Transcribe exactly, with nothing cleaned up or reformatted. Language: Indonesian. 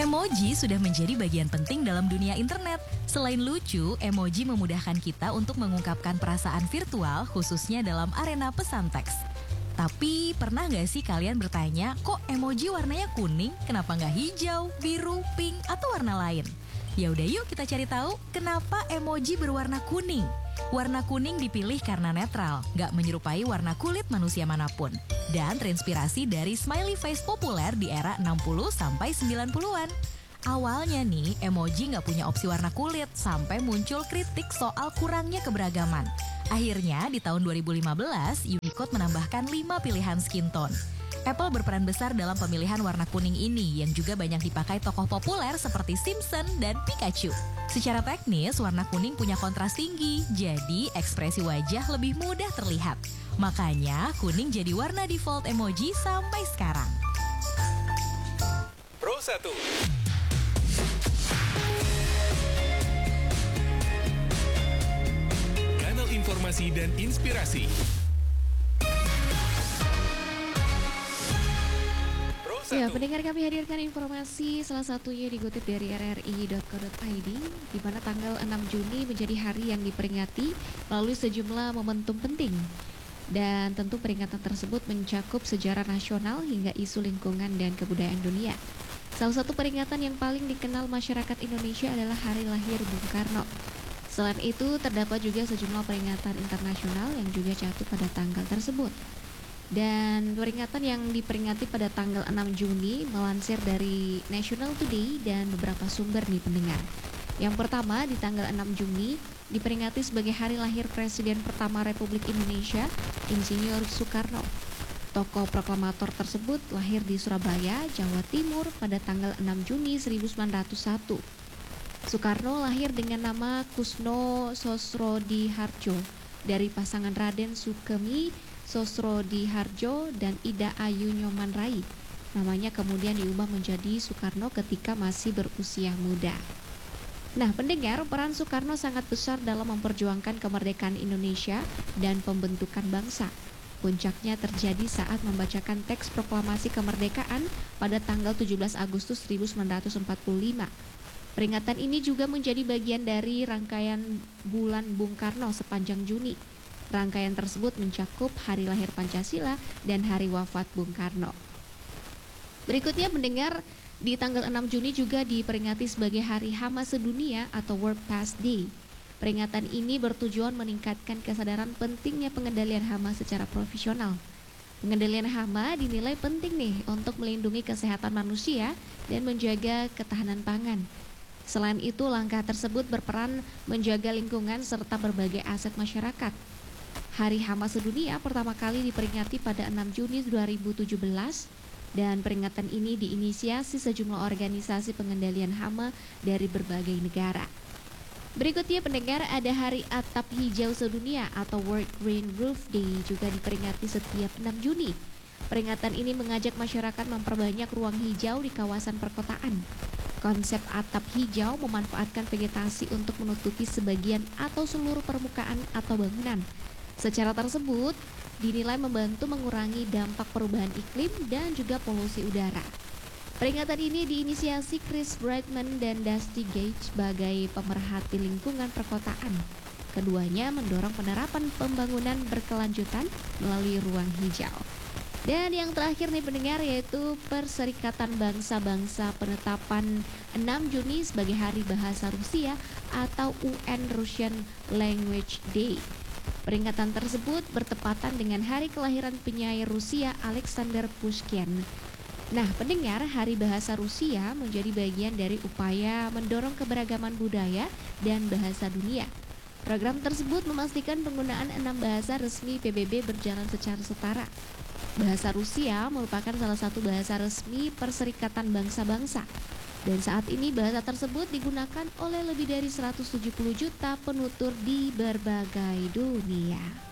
Emoji sudah menjadi bagian penting dalam dunia internet. Selain lucu, emoji memudahkan kita untuk mengungkapkan perasaan virtual, khususnya dalam arena pesan teks. Tapi pernah nggak sih kalian bertanya, kok emoji warnanya kuning, kenapa nggak hijau, biru, pink, atau warna lain? Ya udah yuk kita cari tahu kenapa emoji berwarna kuning. Warna kuning dipilih karena netral, nggak menyerupai warna kulit manusia manapun. Dan terinspirasi dari smiley face populer di era enam puluh sampai sembilan puluhan. Awalnya nih, emoji nggak punya opsi warna kulit sampai muncul kritik soal kurangnya keberagaman. Akhirnya di tahun dua ribu lima belas, Unicode menambahkan lima pilihan skin tone. Apple berperan besar dalam pemilihan warna kuning ini yang juga banyak dipakai tokoh populer seperti Simpson dan Pikachu. Secara teknis, warna kuning punya kontras tinggi, jadi ekspresi wajah lebih mudah terlihat. Makanya, kuning jadi warna default emoji sampai sekarang. Pro satu. Kanal informasi dan inspirasi. Ya, pendengar, kami hadirkan informasi salah satunya dikutip dari r r i dot co dot i d, di mana tanggal enam Juni menjadi hari yang diperingati melalui sejumlah momentum penting. Dan tentu peringatan tersebut mencakup sejarah nasional hingga isu lingkungan dan kebudayaan dunia. Salah satu peringatan yang paling dikenal masyarakat Indonesia adalah Hari Lahir Bung Karno. Selain itu, terdapat juga sejumlah peringatan internasional yang juga jatuh pada tanggal tersebut. Dan peringatan yang diperingati pada tanggal enam Juni melansir dari National Today dan beberapa sumber nih pendengar. Yang pertama, di tanggal enam Juni diperingati sebagai hari lahir Presiden pertama Republik Indonesia, Insinyur Soekarno. Tokoh proklamator tersebut lahir di Surabaya, Jawa Timur pada tanggal enam Juni seribu sembilan ratus satu. Soekarno lahir dengan nama Kusno Sosrodihardjo dari pasangan Raden Sukemi Sosrodihardjo dan Ida Ayu Nyoman Rai. Namanya kemudian diubah menjadi Soekarno ketika masih berusia muda. Nah, pendengar, peran Soekarno sangat besar dalam memperjuangkan kemerdekaan Indonesia dan pembentukan bangsa. Puncaknya terjadi saat membacakan teks proklamasi kemerdekaan pada tanggal tujuh belas Agustus seribu sembilan ratus empat puluh lima. Peringatan ini juga menjadi bagian dari rangkaian Bulan Bung Karno sepanjang Juni. Rangkaian tersebut mencakup hari lahir Pancasila dan hari wafat Bung Karno. Berikutnya pendengar, di tanggal enam Juni juga diperingati sebagai Hari Hama Sedunia atau World Pest Day. Peringatan ini bertujuan meningkatkan kesadaran pentingnya pengendalian hama secara profesional. Pengendalian hama dinilai penting nih untuk melindungi kesehatan manusia dan menjaga ketahanan pangan. Selain itu, langkah tersebut berperan menjaga lingkungan serta berbagai aset masyarakat. Hari Hama Sedunia pertama kali diperingati pada enam Juni dua ribu tujuh belas dan peringatan ini diinisiasi sejumlah organisasi pengendalian hama dari berbagai negara. Berikutnya pendengar, ada Hari Atap Hijau Sedunia atau World Green Roof Day juga diperingati setiap enam Juni. Peringatan ini mengajak masyarakat memperbanyak ruang hijau di kawasan perkotaan. Konsep atap hijau memanfaatkan vegetasi untuk menutupi sebagian atau seluruh permukaan atau bangunan. Secara tersebut, dinilai membantu mengurangi dampak perubahan iklim dan juga polusi udara. Peringatan ini diinisiasi Chris Brightman dan Dusty Gage sebagai pemerhati lingkungan perkotaan. Keduanya mendorong penerapan pembangunan berkelanjutan melalui ruang hijau. Dan yang terakhir nih pendengar, yaitu Perserikatan Bangsa-Bangsa penetapan enam Juni sebagai Hari Bahasa Rusia atau U N Russian Language Day. Peringatan tersebut bertepatan dengan hari kelahiran penyair Rusia Alexander Pushkin. Nah, pendengar, Hari Bahasa Rusia menjadi bagian dari upaya mendorong keberagaman budaya dan bahasa dunia. Program tersebut memastikan penggunaan enam bahasa resmi P B B berjalan secara setara. Bahasa Rusia merupakan salah satu bahasa resmi Perserikatan Bangsa-Bangsa. Dan saat ini bahasa tersebut digunakan oleh lebih dari seratus tujuh puluh juta penutur di berbagai dunia.